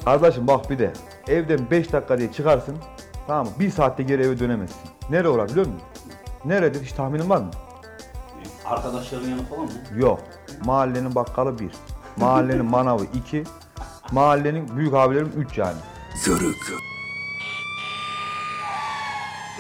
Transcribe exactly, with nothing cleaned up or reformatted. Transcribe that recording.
Kardeşim bak bir de evden beş dakika diye çıkarsın. Tamam mı? Bir saatte geri eve dönemezsin. Nere orası biliyor musun? Neredir? Hiç tahminin var mı? Arkadaşların yanı falan mı? Yok. Mahallenin bakkalı bir. Mahallenin manavı iki. Mahallenin büyük abilerim üç yani. Yörük.